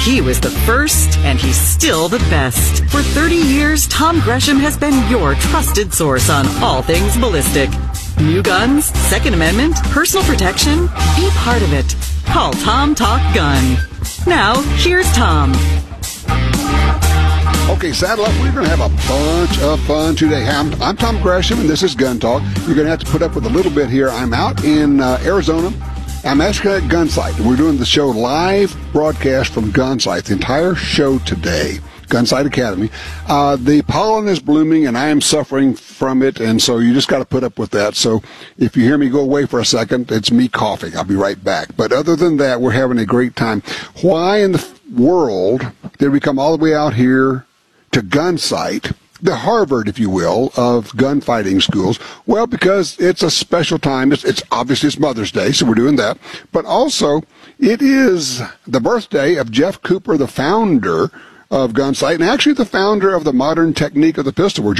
He was the first, and he's still the best. For 30 years, Tom Gresham has been your trusted source on all things ballistic. New guns, Second Amendment, personal protection. Be part of it. Call Tom Talk Gun. Now, here's Tom. Okay, saddle up. We're going to have a bunch of fun today. I'm Tom Gresham, and this is Gun Talk. You're going to have to put up with a little bit here. I'm out in Arizona. I'm actually at Gunsight. We're doing the show live broadcast from Gunsight, the entire show today, Gunsight Academy. The pollen is blooming, and I am suffering from it, and so you just got to put up with that. So if you hear me go away for a second, it's me coughing. I'll be right back. But other than that, we're having a great time. Why in the world did we come all the way out here to Gunsight, the Harvard, if you will, of gunfighting schools? Well, because it's a special time. It's obviously it's Mother's Day, so we're doing that. But also, it is the birthday of Jeff Cooper, the founder of Gunsight, and actually the founder of the modern technique of the pistol. We're